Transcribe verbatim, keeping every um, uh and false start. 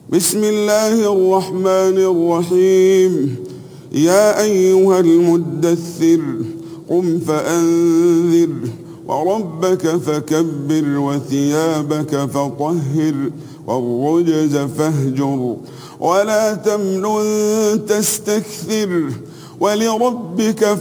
بسم الله الرحمن الرحيم. يا أيها المدثر قم فأنذر وربك فكبر وثيابك فطهر والرجز فاهجر ولا تمنن تستكثر ولربك